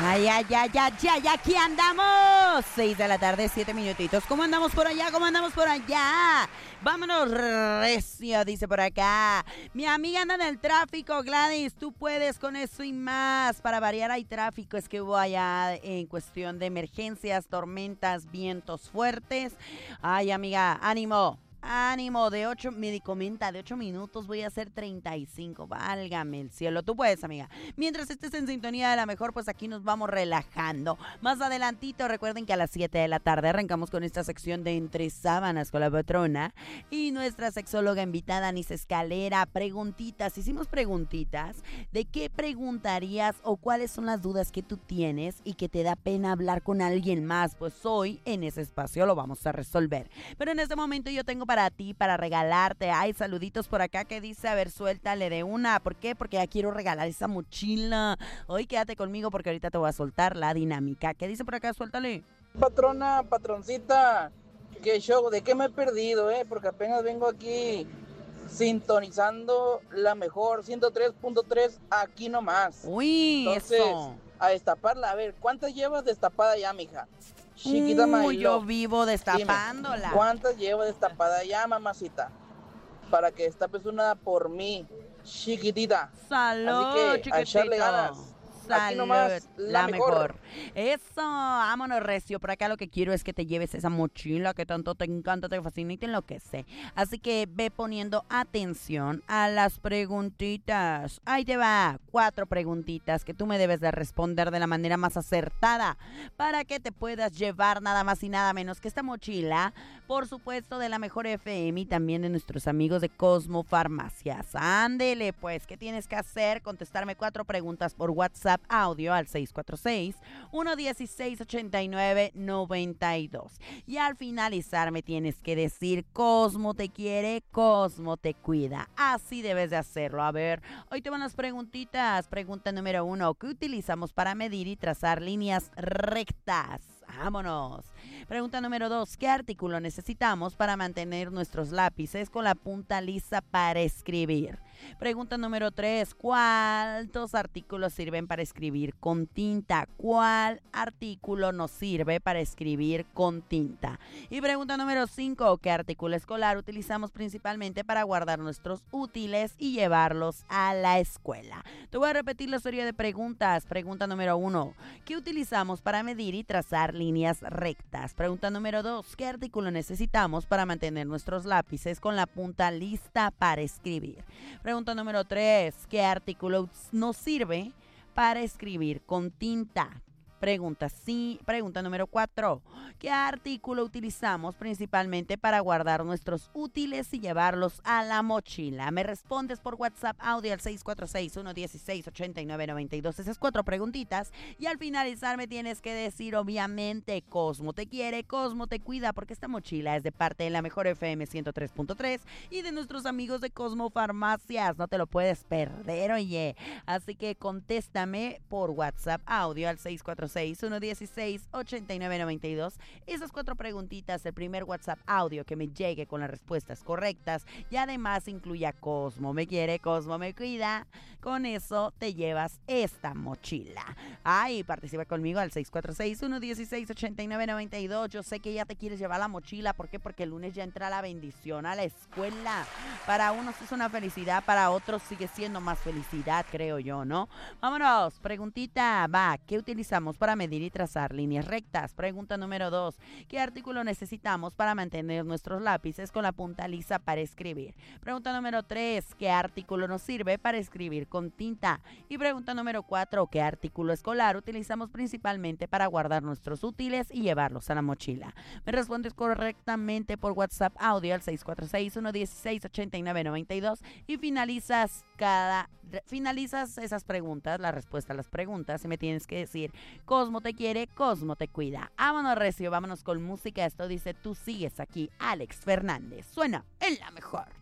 Ay, ay, ay, ay, ay, aquí andamos. 6 de la tarde, 7 minutitos. ¿Cómo andamos por allá? ¿Cómo andamos por allá? Vámonos recio, dice por acá. Mi amiga anda en el tráfico, Gladys. Tú puedes con eso y más. Para variar hay tráfico. Es que hubo allá en cuestión de emergencias, tormentas, vientos fuertes. Ay, amiga, ánimo. Ánimo, me comenta, de 8 minutos voy a hacer 35, válgame el cielo, tú puedes, amiga. Mientras estés en sintonía de la mejor, pues aquí nos vamos relajando. Más adelantito, recuerden que a las 7 de la tarde arrancamos con esta sección de Entre Sábanas con la patrona y nuestra sexóloga invitada, Anis Escalera. Preguntitas, hicimos preguntitas de qué preguntarías o cuáles son las dudas que tú tienes y que te da pena hablar con alguien más. Pues hoy en ese espacio lo vamos a resolver. Pero en este momento yo tengo para ti, para regalarte. Hay saluditos por acá que dice, a ver, suéltale de una. ¿Por qué? Porque ya quiero regalar esa mochila. Hoy quédate conmigo porque ahorita te voy a soltar la dinámica. ¿Qué dice por acá? Suéltale. Patrona, patroncita, qué show, ¿de qué me he perdido, Porque apenas vengo aquí sintonizando la mejor 103.3 aquí nomás. Uy, entonces, eso. A destaparla, a ver, ¿cuántas llevas destapada ya, mija? Chiquita yo vivo destapándola. Dime, ¿cuántas llevas destapada ya, mamacita? Para que destapes una por mí, chiquitita. Salud, así que, chiquitito. a echarle ganas. Salud, aquí nomás, la mejor. Eso, vámonos recio. Por acá lo que quiero es que te lleves esa mochila que tanto te encanta, te fascina y te enloquece. Así que ve poniendo atención a las preguntitas. Ahí te va, 4 preguntitas que tú me debes de responder de la manera más acertada para que te puedas llevar nada más y nada menos que esta mochila, por supuesto, de la mejor FM y también de nuestros amigos de Cosmo Farmacias. Ándele, pues, ¿qué tienes que hacer? Contestarme 4 preguntas por WhatsApp audio al 646-116-8992. Y al finalizar me tienes que decir, Cosmo te quiere, Cosmo te cuida. Así debes de hacerlo. A ver, hoy te van las preguntitas. Pregunta número 1, ¿qué utilizamos para medir y trazar líneas rectas? ¡Vámonos! Pregunta número 2, ¿qué artículo necesitamos para mantener nuestros lápices con la punta lisa para escribir? Pregunta número 3, ¿cuántos artículos sirven para escribir con tinta? ¿Cuál artículo nos sirve para escribir con tinta? Y pregunta número 5, ¿qué artículo escolar utilizamos principalmente para guardar nuestros útiles y llevarlos a la escuela? Te voy a repetir la serie de preguntas. Pregunta número 1, ¿qué utilizamos para medir y trazar líneas rectas? Pregunta número 2, ¿qué artículo necesitamos para mantener nuestros lápices con la punta lista para escribir? Pregunta número 3, ¿qué artículo nos sirve para escribir con tinta? Pregunta número 4, ¿qué artículo utilizamos principalmente para guardar nuestros útiles y llevarlos a la mochila? Me respondes por WhatsApp audio al 646-116-8992. Esas 4 preguntitas. Y al finalizar me tienes que decir, obviamente, Cosmo te quiere, Cosmo te cuida, porque esta mochila es de parte de la mejor FM 103.3 y de nuestros amigos de Cosmo Farmacias. No te lo puedes perder, oye. Así que contéstame por WhatsApp audio al 646-116-8992. Esas 4 preguntitas, el primer WhatsApp audio que me llegue con las respuestas correctas y además incluya Cosmo me quiere, Cosmo me cuida. Con eso te llevas esta mochila. Ay, participa conmigo al 646-116-8992. Yo sé que ya te quieres llevar la mochila. ¿Por qué? Porque el lunes ya entra la bendición a la escuela. Para unos es una felicidad, para otros sigue siendo más felicidad, creo yo, ¿no? Vámonos, preguntita, va, ¿qué utilizamos para medir y trazar líneas rectas? Pregunta número 2, ¿qué artículo necesitamos para mantener nuestros lápices con la punta lisa para escribir? Pregunta número 3, ¿qué artículo nos sirve para escribir con tinta? Y pregunta número 4, ¿qué artículo escolar utilizamos principalmente para guardar nuestros útiles y llevarlos a la mochila? Me respondes correctamente por WhatsApp audio al 646-116-8992 y finalizas esas preguntas, la respuesta a las preguntas, y me tienes que decir, Cosmo te quiere, Cosmo te cuida. Vámonos recio, vámonos con música. Esto dice, tú sigues aquí, Alex Fernández. Suena en la mejor.